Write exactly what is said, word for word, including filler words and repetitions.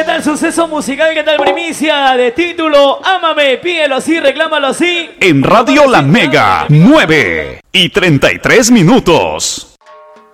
tal suceso musical? ¿Qué tal primicia de título? Ámame, pídelo así, reclámalo así. En Radio La Mega, nueve y treinta y tres minutos.